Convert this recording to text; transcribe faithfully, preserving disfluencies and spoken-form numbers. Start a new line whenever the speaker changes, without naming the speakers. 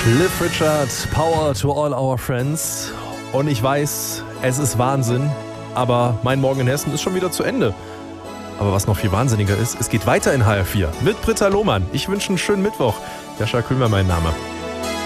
Cliff Richard, Power to all our friends. Und ich weiß, es ist Wahnsinn, aber mein Morgen in Hessen ist schon wieder zu Ende. Aber was noch viel wahnsinniger ist, es geht weiter in H R vier mit Britta Lohmann. Ich wünsche einen schönen Mittwoch. Jascha Kühlmann mein Name.